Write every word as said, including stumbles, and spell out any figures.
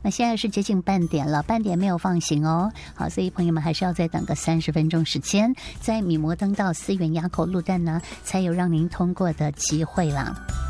那现在是接近半点了，半点没有放行哦。好，所以朋友们还是要再等个三十分钟时间，在米摩登到思源垭口路段呢，才有让您通过的机会啦。